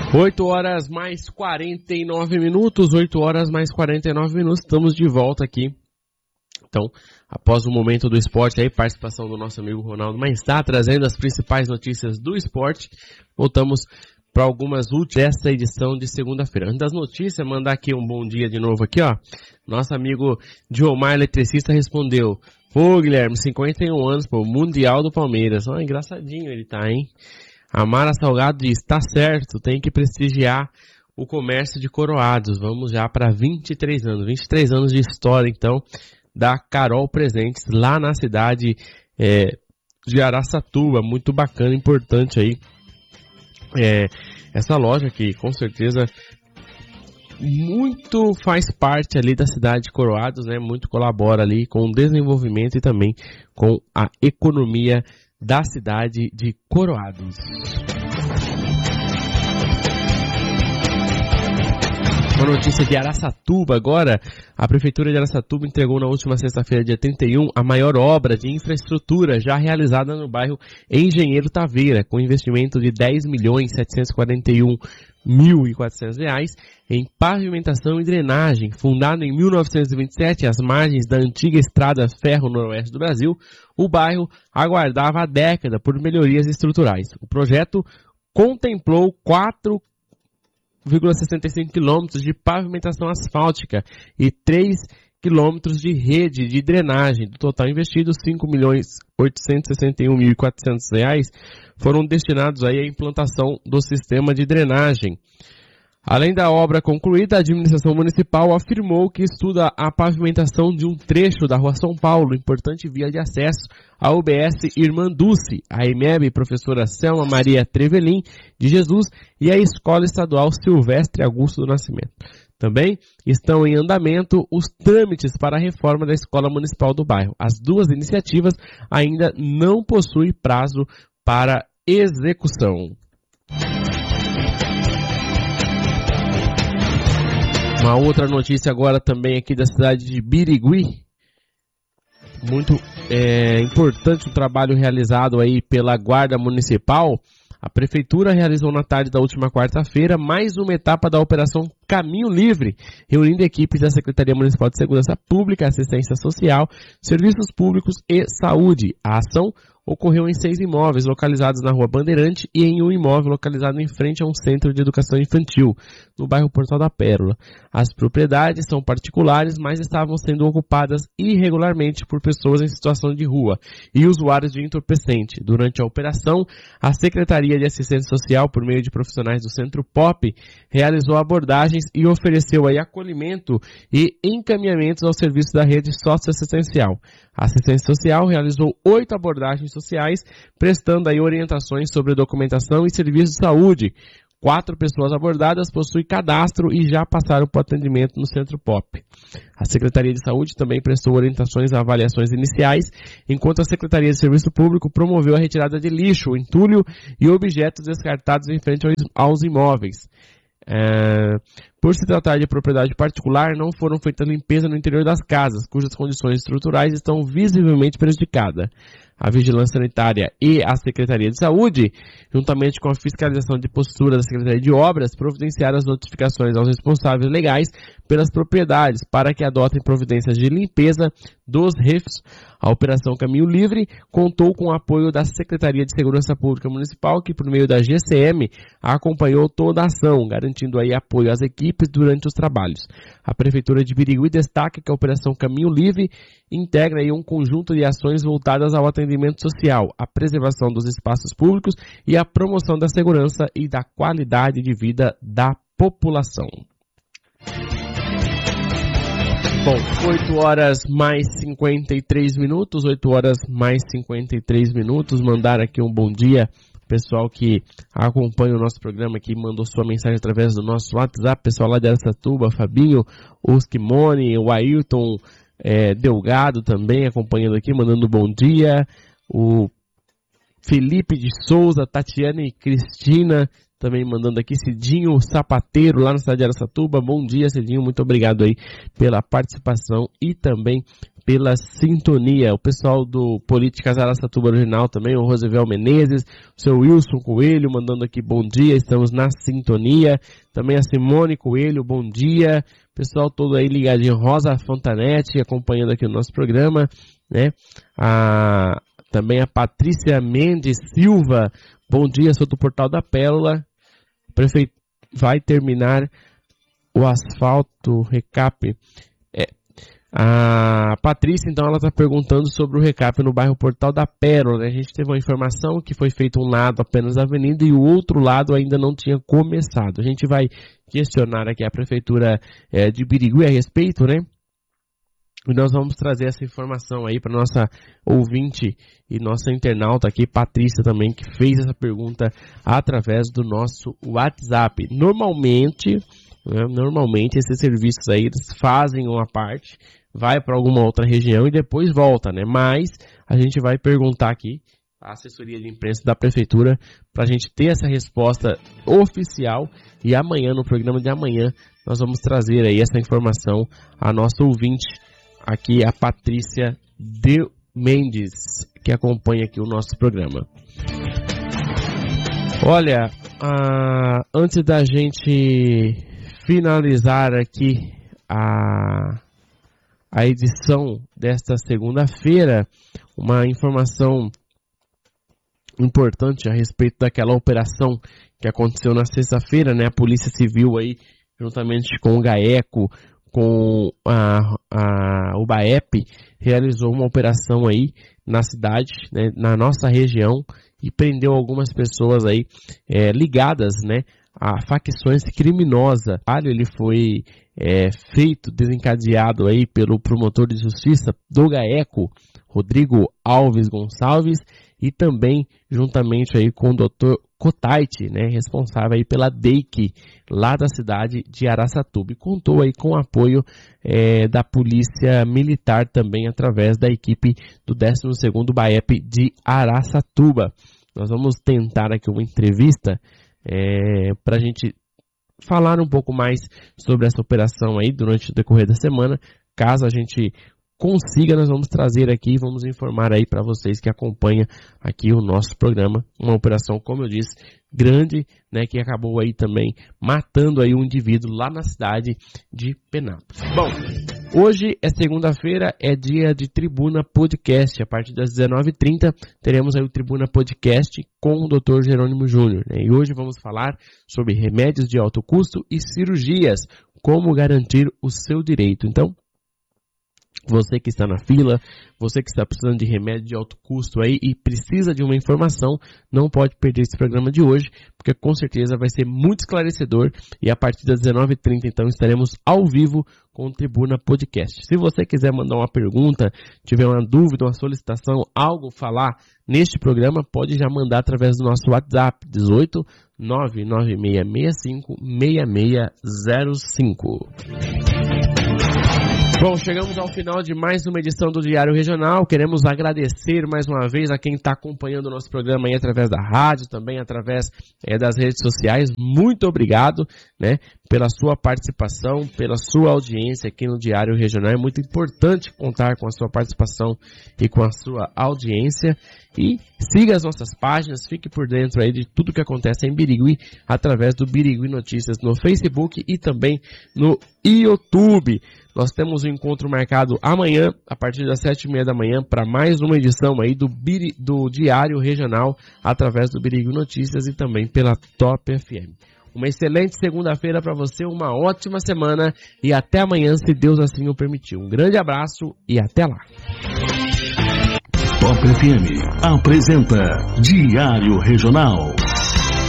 8 horas mais 49 minutos, 8 horas mais 49 minutos, estamos de volta aqui. Então, após o momento do esporte, aí, participação do nosso amigo Ronaldo Maestá, trazendo as principais notícias do esporte. Voltamos para algumas últimas desta edição de segunda-feira. Antes das notícias, mandar aqui um bom dia de novo aqui, ó. Nosso amigo Diomar Eletricista respondeu: pô, Guilherme, 51 anos, pô, Mundial do Palmeiras. Ó, engraçadinho ele tá, hein? A Mara Salgado diz: tá certo, tem que prestigiar o comércio de coroados. Vamos já para 23 anos. 23 anos de história, então, da Carol Presentes, lá na cidade de Araçatuba. Muito bacana, importante aí. Essa loja que, com certeza, muito faz parte ali da cidade de Coroados, né? Muito colabora ali com o desenvolvimento e também com a economia da cidade de Coroados. Uma notícia de Araçatuba agora. A Prefeitura de Araçatuba entregou na última sexta-feira, dia 31, a maior obra de infraestrutura já realizada no bairro Engenheiro Taveira, com investimento de R$ 10.741.400 em pavimentação e drenagem. Fundado em 1927 às margens da antiga estrada Ferro-Noroeste do Brasil, o bairro aguardava há década por melhorias estruturais. O projeto contemplou 4,65 quilômetros de pavimentação asfáltica e 3 quilômetros de rede de drenagem. Do total investido, R$ 5.861.400 foram destinados aí à implantação do sistema de drenagem. Além da obra concluída, a administração municipal afirmou que estuda a pavimentação de um trecho da Rua São Paulo, importante via de acesso à UBS Irmã Dulce, a EMEB professora Selma Maria Trevelin de Jesus e a Escola Estadual Silvestre Augusto do Nascimento. Também estão em andamento os trâmites para a reforma da Escola Municipal do bairro. As duas iniciativas ainda não possuem prazo para execução. Uma outra notícia agora também aqui da cidade de Birigui. Muito importante o trabalho realizado aí pela Guarda Municipal. A Prefeitura realizou na tarde da última quarta-feira mais uma etapa da Operação Caminho Livre, reunindo equipes da Secretaria Municipal de Segurança Pública, Assistência Social, Serviços Públicos e Saúde. A ação ocorreu em 6 imóveis localizados na Rua Bandeirante e em um imóvel localizado em frente a um centro de educação infantil, no bairro Portal da Pérola. As propriedades são particulares, mas estavam sendo ocupadas irregularmente por pessoas em situação de rua e usuários de entorpecente. Durante a operação, a Secretaria de Assistência Social, por meio de profissionais do Centro POP, realizou abordagens e ofereceu aí acolhimento e encaminhamentos ao serviço da rede socioassistencial. A Assistência Social realizou 8 abordagens sociais, prestando aí orientações sobre documentação e serviços de saúde. 4 pessoas abordadas possuem cadastro e já passaram por atendimento no Centro POP. A Secretaria de Saúde também prestou orientações a avaliações iniciais, enquanto a Secretaria de Serviço Público promoveu a retirada de lixo, entulho e objetos descartados em frente aos imóveis. Por se tratar de propriedade particular, não foram feitas limpeza no interior das casas, cujas condições estruturais estão visivelmente prejudicadas. A Vigilância Sanitária e a Secretaria de Saúde, juntamente com a fiscalização de postura da Secretaria de Obras, providenciaram as notificações aos responsáveis legais pelas propriedades para que adotem providências de limpeza dos refs. A Operação Caminho Livre contou com o apoio da Secretaria de Segurança Pública Municipal, que por meio da GCM acompanhou toda a ação, garantindo aí apoio às equipes durante os trabalhos. A Prefeitura de Birigui destaca que a Operação Caminho Livre integra aí um conjunto de ações voltadas ao atendimento social, à preservação dos espaços públicos e à promoção da segurança e da qualidade de vida da população. Bom, 8 horas mais 53 minutos, 8 horas mais 53 minutos, mandar aqui um bom dia, pessoal que acompanha o nosso programa aqui, mandou sua mensagem através do nosso WhatsApp, pessoal lá de Araçatuba, Fabinho, o Skimone, o Ailton, Delgado também acompanhando aqui, mandando bom dia, o Felipe de Souza, Tatiana e Cristina também mandando aqui, Cidinho Sapateiro, lá na cidade de Araçatuba. Bom dia, Cidinho, muito obrigado aí pela participação e também pela sintonia. O pessoal do Políticas Araçatuba Original também, o Rosivel Menezes, o seu Wilson Coelho, mandando aqui bom dia, estamos na sintonia. Também a Simone Coelho, bom dia. Pessoal todo aí ligadinho, Rosa Fontanete, acompanhando aqui o nosso programa, né? Também a Patrícia Mendes Silva, bom dia, sou do Portal da Pérola. Prefeito, vai terminar o asfalto recap. A Patrícia, então, ela está perguntando sobre o recap no bairro Portal da Pérola, né? A gente teve uma informação que foi feito um lado apenas da avenida e o outro lado ainda não tinha começado. A gente vai questionar aqui a prefeitura de Birigui a respeito, né? E nós vamos trazer essa informação aí para nossa ouvinte e nossa internauta aqui, Patrícia também, que fez essa pergunta através do nosso WhatsApp. Normalmente esses serviços aí, eles fazem uma parte, vai para alguma outra região e depois volta, né? Mas a gente vai perguntar aqui à assessoria de imprensa da prefeitura para a gente ter essa resposta oficial e amanhã, no programa de amanhã, nós vamos trazer aí essa informação à nossa ouvinte, aqui a Patrícia de Mendes, que acompanha aqui o nosso programa. Olha, antes da gente finalizar aqui a edição desta segunda-feira, uma informação importante a respeito daquela operação que aconteceu na sexta-feira, né? A Polícia Civil aí, juntamente com o GAECO, com o BAEP, realizou uma operação aí na cidade, né, na nossa região, e prendeu algumas pessoas aí ligadas, né, a facções criminosas. Ele foi desencadeado aí pelo promotor de justiça do GAECO, Rodrigo Alves Gonçalves, e também juntamente aí com o Dr. Cotaiti, né, responsável aí pela DEIC, lá da cidade de Araçatuba. E contou aí com o apoio da Polícia Militar também, através da equipe do 12º BAEP de Araçatuba. Nós vamos tentar aqui uma entrevista para a gente falar um pouco mais sobre essa operação aí durante o decorrer da semana. Caso a gente consiga, nós vamos trazer aqui e vamos informar aí para vocês que acompanham aqui o nosso programa. Uma operação, como eu disse, grande, né, que acabou aí também matando aí um indivíduo lá na cidade de Penápolis. Bom, hoje é segunda-feira, é dia de Tribuna Podcast. A partir das 19h30 teremos aí o Tribuna Podcast com o Dr. Jerônimo Júnior, né? E hoje vamos falar sobre remédios de alto custo e cirurgias, como garantir o seu direito. Então, você que está na fila, você que está precisando de remédio de alto custo aí e precisa de uma informação, não pode perder esse programa de hoje, porque com certeza vai ser muito esclarecedor. E a partir das 19h30, então, estaremos ao vivo com o Tribuna Podcast. Se você quiser mandar uma pergunta, tiver uma dúvida, uma solicitação, algo falar neste programa, pode já mandar através do nosso WhatsApp, 18 99665 6605. Bom, chegamos ao final de mais uma edição do Diário Regional. Queremos agradecer mais uma vez a quem está acompanhando o nosso programa aí através da rádio, também através das redes sociais. Muito obrigado, né, pela sua participação, pela sua audiência aqui no Diário Regional. É muito importante contar com a sua participação e com a sua audiência. E siga as nossas páginas, fique por dentro aí de tudo que acontece em Birigui através do Birigui Notícias no Facebook e também no YouTube. Nós temos um encontro marcado amanhã, a partir das 7h30 da manhã, para mais uma edição aí do Diário Regional, através do Birigui Notícias e também pela Top FM. Uma excelente segunda-feira para você, uma ótima semana e até amanhã, se Deus assim o permitir. Um grande abraço e até lá. Top FM apresenta Diário Regional.